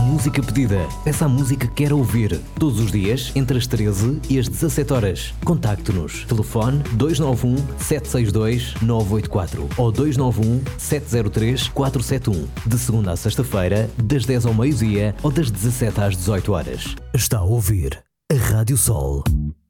música pedida. Peça a música que quer ouvir. Todos os dias, entre as 13 e as 17 horas. Contacte-nos. Telefone 291 762 984 ou 291 703 471. De segunda a sexta-feira, das 10 ao meio-dia ou das 17 às 18 horas. Está a ouvir a Rádio Sol.